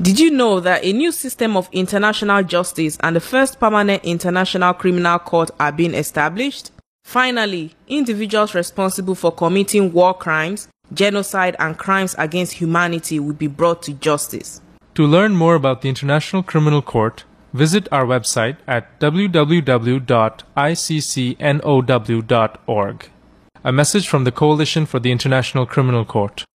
Did you know that a new system of international justice and the first permanent international criminal court are being established? Finally, individuals responsible for committing war crimes, genocide, and crimes against humanity will be brought to justice. To learn more about the International Criminal Court, visit our website at www.iccnow.org. A message from the Coalition for the International Criminal Court.